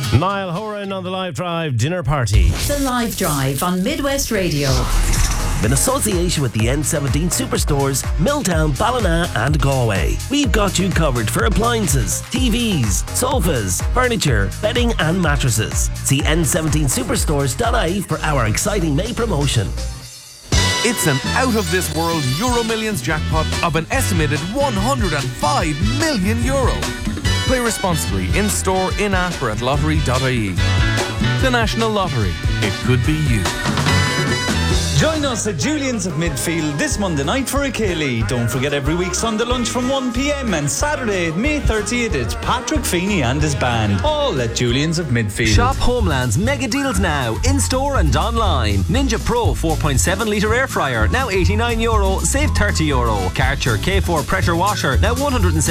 Niall Horan on the Live Drive dinner party. The Live Drive on Midwest Radio. In association with the N17 Superstores, Milltown, Ballina and Galway. We've got you covered for appliances, TVs, sofas, furniture, bedding and mattresses. See n17superstores.ie for our exciting May promotion. It's an out-of-this-world Euro Millions jackpot of an estimated €105 million. Play responsibly in-store, in-app or at lottery.ie. The National Lottery. It could be you. Join us at Julian's of Midfield this Monday night for a Ceilidh. Don't forget every week Sunday lunch from 1 p.m. and Saturday, May 30th, it's Patrick Feeney and his band. All at Julian's of Midfield. Shop Homeland's mega deals now, in-store and online. Ninja Pro 4.7 litre air fryer, now €89, save €30. Karcher K4 pressure washer, now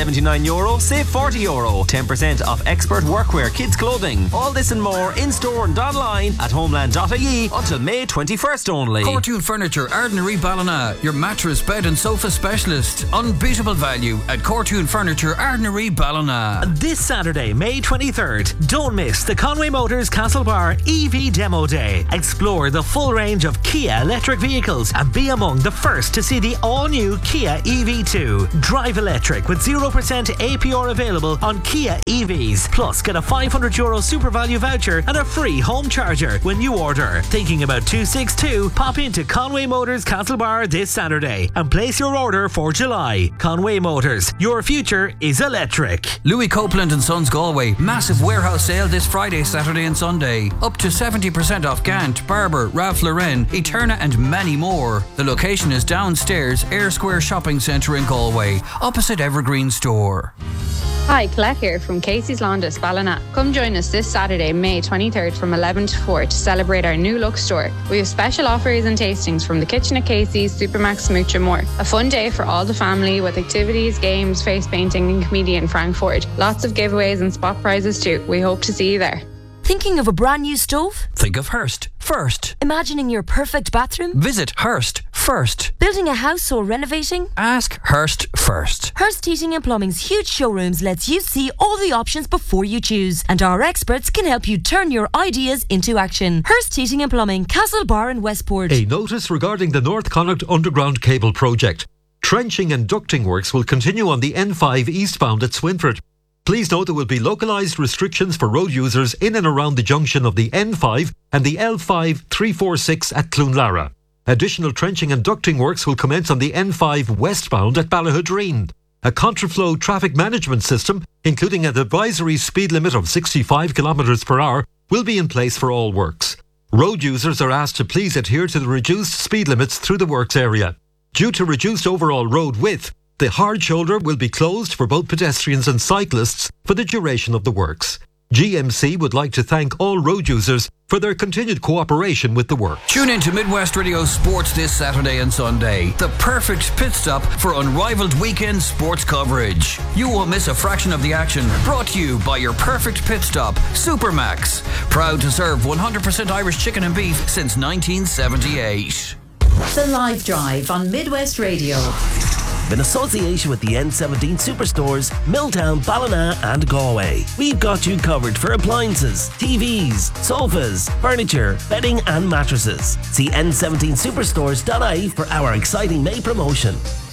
€179, save €40. 10% off expert workwear, kids clothing. All this and more in-store and online at homeland.ie until May 21st only. Cortune Furniture, Ardnary Ballina, your mattress, bed and sofa specialist. Unbeatable value at Cortune Furniture, Ardnary Ballina. This Saturday, May 23rd, don't miss the Conway Motors Castlebar EV Demo Day. Explore the full range of Kia electric vehicles and be among the first to see the all-new Kia EV2. Drive electric with 0% APR available on Kia EVs. Plus, get a €500 super value voucher and a free home charger when you order. Thinking about 262? Pop into Conway Motors Castlebar this Saturday and place your order for July. Conway Motors, your future is electric. Louis Copeland and Sons Galway, massive warehouse sale this Friday, Saturday and Sunday. Up to 70% off Gant, Barber, Ralph Lauren, Eterna and many more. The location is downstairs, Air Square Shopping Centre in Galway, opposite Evergreen Store. Hi, Colette here from Casey's Laundress, Ballina. Come join us this Saturday, May 23rd from 11 to 4 to celebrate our new look store. We have special offers and tastings from the kitchen at Casey's, Supermax, Smooch and more. A fun day for all the family with activities, games, face painting and comedian Frank Ford. Lots of giveaways and spot prizes too. We hope to see you there. Thinking of a brand new stove? Think of Hearst first. Imagining your perfect bathroom? Visit Hearst first. Building a house or renovating? Ask Hearst first. Hearst Heating and Plumbing's huge showrooms lets you see all the options before you choose, and our experts can help you turn your ideas into action. Hearst Heating and Plumbing, Castlebar and Westport. A notice regarding the North Connacht Underground Cable Project. Trenching and ducting works will continue on the N5 eastbound at Swinford. Please note there will be localised restrictions for road users in and around the junction of the N5 and the L5 346 at Cloonlara. Additional trenching and ducting works will commence on the N5 westbound at Ballahudreen. A contraflow traffic management system, including an advisory speed limit of 65 km per hour, will be in place for all works. Road users are asked to please adhere to the reduced speed limits through the works area. Due to reduced overall road width, the hard shoulder will be closed for both pedestrians and cyclists for the duration of the works. GMC would like to thank all road users for their continued cooperation with the work. Tune in to Midwest Radio Sports this Saturday and Sunday. The perfect pit stop for unrivaled weekend sports coverage. You won't miss a fraction of the action. Brought to you by your perfect pit stop, Supermax. Proud to serve 100% Irish chicken and beef since 1978. The Live Drive on Midwest Radio. In association with the N17 Superstores, Milltown, Ballina and Galway. We've got you covered for appliances, TVs, sofas, furniture, bedding and mattresses. See n17superstores.ie for our exciting May promotion.